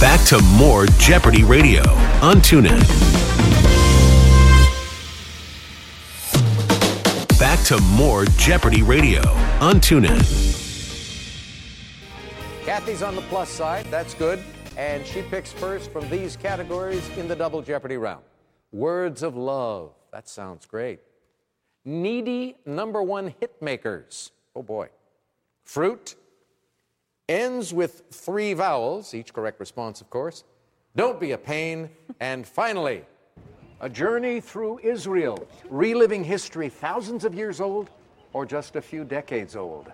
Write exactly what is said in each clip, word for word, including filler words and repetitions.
Back to more Jeopardy Radio on TuneIn. Back to more Jeopardy Radio on TuneIn. Kathy's on the plus side. That's good. And she picks first from these categories in the Double Jeopardy round. Words of love. That sounds great. Needy number one hit makers. Oh, boy. Fruit. Ends with three vowels, each correct response, of course. Don't be a pain. And finally, a journey through Israel, reliving history thousands of years old or just a few decades old.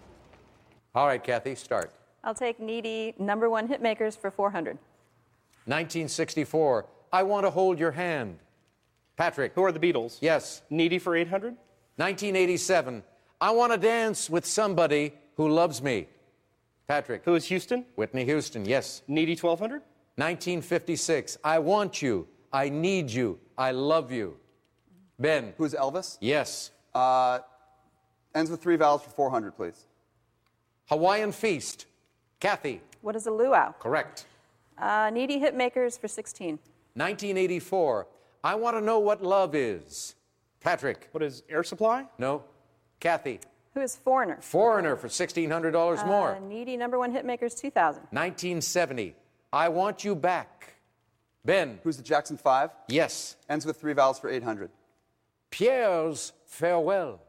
All right, Kathy, start. I'll take needy number one hitmakers for four hundred. nineteen sixty-four, I Want to Hold Your Hand. Patrick. Who are the Beatles? Yes. Needy for eight hundred. nineteen eighty-seven, I Want to Dance with Somebody Who Loves Me. Patrick. Who is Houston? Whitney Houston, yes. Needy twelve hundred. nineteen fifty-six, I Want You, I Need You, I Love You. Ben. Who's Elvis? Yes. Uh, ends with three vowels for four hundred, please. Hawaiian Feast. Kathy. What is a luau? Correct. Uh, needy hitmakers for sixteen. nineteen eighty-four, I Want to Know What Love Is. Patrick. What is Air Supply? No. Kathy. Who is foreigner? Foreigner for sixteen hundred dollars Uh, more. needy number one hitmakers two thousand. nineteen seventy, I Want You Back. Ben. Who's the Jackson Five? Yes. Ends with three vowels for eight hundred. Pierre's Farewell.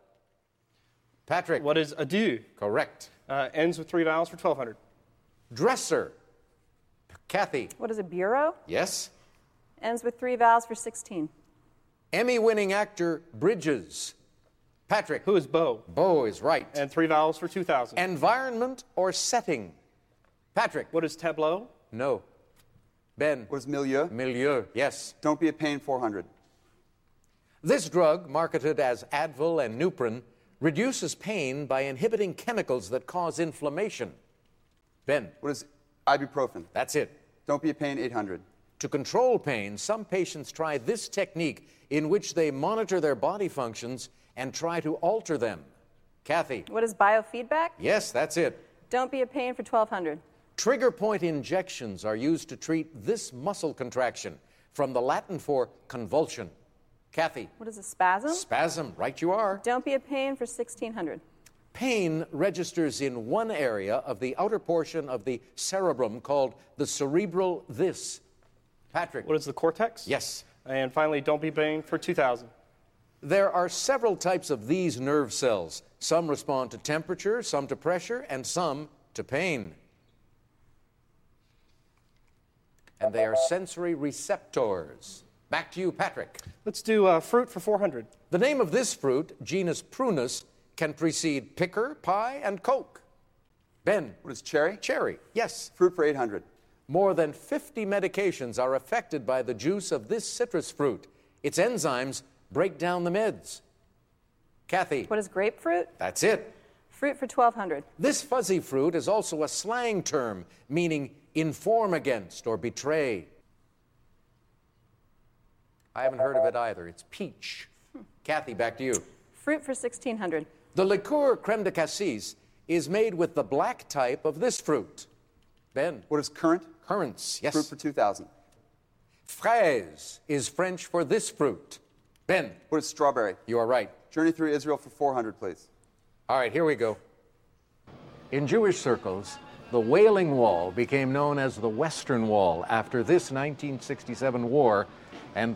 Patrick. What is Adieu? Correct. Uh, ends with three vowels for twelve hundred. Dresser. Kathy. What is a bureau? Yes. Ends with three vowels for sixteen. Emmy-winning actor Bridges. Patrick. Who is Bo? Bo is right. And three vowels for two thousand. Environment or setting. Patrick. What is Tableau? No. Ben. What is Milieu? Milieu, yes. Don't Be a Pain, four hundred. This drug, marketed as Advil and Nuprin, reduces pain by inhibiting chemicals that cause inflammation. Ben. What is ibuprofen? That's it. Don't Be a Pain, eight hundred. To control pain, some patients try this technique in which they monitor their body functions and try to alter them. Kathy. What is biofeedback? Yes, that's it. Don't be a pain for twelve hundred. Trigger point injections are used to treat this muscle contraction, from the Latin for convulsion. Kathy. What is a spasm? Spasm, right you are. Don't be a pain for sixteen hundred. Pain registers in one area of the outer portion of the cerebrum called the cerebral this. Patrick. What is the cortex? Yes. And finally, Don't Be Pain for two thousand. There are several types of these nerve cells. Some respond to temperature, some to pressure, and some to pain. And they are sensory receptors. Back to you, Patrick. Let's do uh, fruit for four hundred. The name of this fruit, genus Prunus, can precede picker, pie, and Coke. Ben. What is cherry? Cherry, yes. Fruit for eight hundred. More than fifty medications are affected by the juice of this citrus fruit. Its enzymes break down the meds. Kathy. What is grapefruit? That's it. Fruit for twelve hundred. This fuzzy fruit is also a slang term meaning inform against or betray. I haven't heard of it either. It's peach. Hmm. Kathy, back to you. Fruit for sixteen hundred. The liqueur creme de cassis is made with the black type of this fruit. Ben. What is currant? Currants, yes. Fruit for two thousand. Fraise is French for this fruit. Ben. What is strawberry? You are right. Journey through Israel for four hundred, please. All right, here we go. In Jewish circles, the Wailing Wall became known as the Western Wall after this nineteen sixty-seven war, and